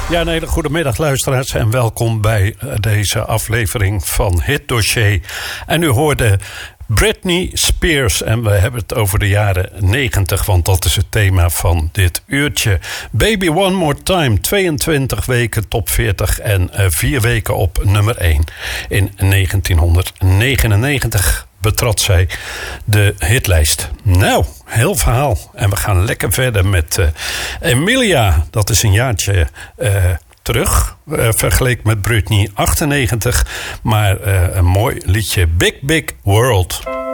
Ja, een hele goede middag luisteraars en welkom bij deze aflevering van Hit Dossier. En u hoorde Britney Spears en we hebben het over de jaren 90, want dat is het thema van dit uurtje. Baby One More Time, 22 weken top 40 en 4 weken op nummer 1. In 1999 betrad zij de hitlijst. Nou, heel verhaal. En we gaan lekker verder met Emilia. Dat is een jaartje terug, vergeleken met Britney 98. Maar een mooi liedje, Big Big World.